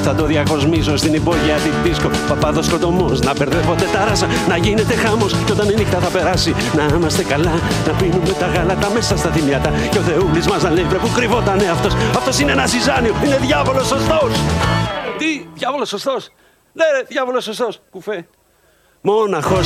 Θα το διακοσμήσω στην υπόγεια την δίσκο. Παπάδος σκοτωμός, να μπερδεύονται τάρασα. Να γίνεται χάμος κι όταν η νύχτα θα περάσει. Να είμαστε καλά, να πίνουμε τα γάλατα μέσα στα θυμιάτα. Και ο Θεούλης μας να λέει βρε που κρυβότανε αυτός. Αυτός είναι ένα ζυζάνιο, είναι διάβολος σωστός. Τι, διάβολος σωστός? Ναι ρε, διάβολος σωστός, κουφέ. Μόναχος